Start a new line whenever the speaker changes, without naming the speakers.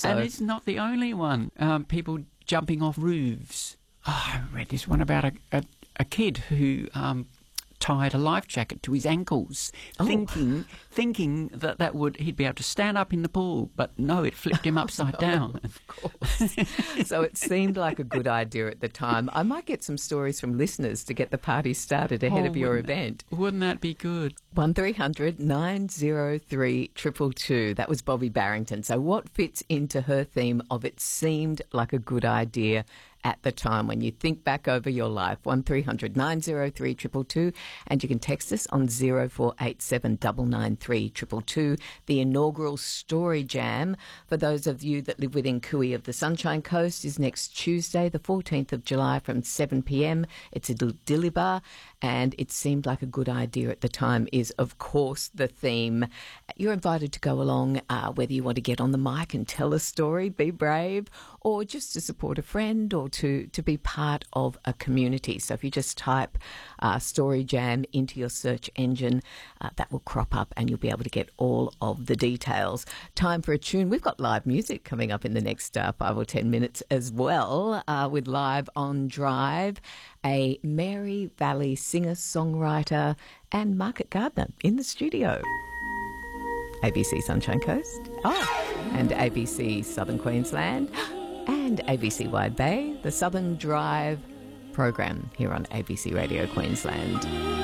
And it's not the only one. People jumping off roofs. Oh, I read this one about a kid who tied a life jacket to his ankles, thinking that he'd be able to stand up in the pool, but no, it flipped him upside down.
Of course. So it seemed like a good idea at the time. I might get some stories from listeners to get the party started ahead of your event.
Wouldn't that be good?
1300 903 222. That was Bobby Barrington. So what fits into her theme of it seemed like a good idea at the time when you think back over your life? 1300 903 222, and you can text us on 0487 993 222. The inaugural Story Jam, for those of you that live within Cooey of the Sunshine Coast, is next Tuesday, the 14th of July from 7 p.m. It's a dilly bar, and it seemed like a good idea at the time is, of course, the theme. You're invited to go along, whether you want to get on the mic and tell a story, be brave, or just to support a friend, or to be part of a community. So if you just type Story Jam into your search engine, that will crop up and you'll be able to get all of the details. Time for a tune. We've got live music coming up in the next 5 or 10 minutes as well, with Live on Drive, a Mary Valley singer-songwriter and market gardener in the studio. ABC Sunshine Coast, and ABC Southern Queensland, and ABC Wide Bay, the Southern Drive program here on ABC Radio Queensland.